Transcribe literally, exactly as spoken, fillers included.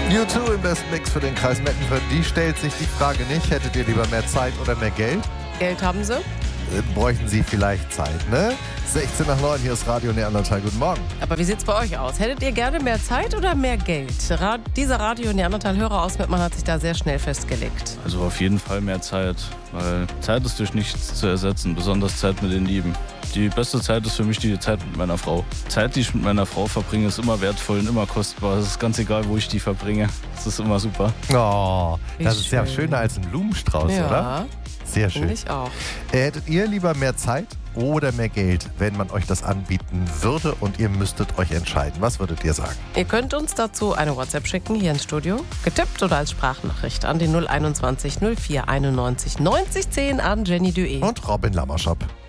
U zwei im besten Mix für den Kreis Mettenfurt. Die stellt sich die Frage nicht, hättet ihr lieber mehr Zeit oder mehr Geld? Geld haben sie. Äh, bräuchten sie vielleicht Zeit, ne? sechzehn nach neun, hier ist Radio Neandertal. Guten Morgen. Aber wie sieht's bei euch aus? Hättet ihr gerne mehr Zeit oder mehr Geld? Ra- dieser Radio Neandertal-Hörer aus Mettmann hat sich da sehr schnell festgelegt. Also auf jeden Fall mehr Zeit, weil Zeit ist durch nichts zu ersetzen, besonders Zeit mit den Lieben. Die beste Zeit ist für mich die Zeit mit meiner Frau. Zeit, die ich mit meiner Frau verbringe, ist immer wertvoll und immer kostbar. Es ist ganz egal, wo ich die verbringe. Es ist immer super. Oh, Wie das ist ja schön. schöner als ein Blumenstrauß, Ja, oder? Sehr schön. finde ich auch. Äh, Hättet ihr lieber mehr Zeit oder mehr Geld, wenn man euch das anbieten würde und ihr müsstet euch entscheiden? Was würdet ihr sagen? Ihr könnt uns dazu eine WhatsApp schicken, hier ins Studio. Getippt oder als Sprachnachricht an die null einundzwanzig null vier einundneunzig neunzig zehn an Jenny Duet. Und Robin Lammerschop.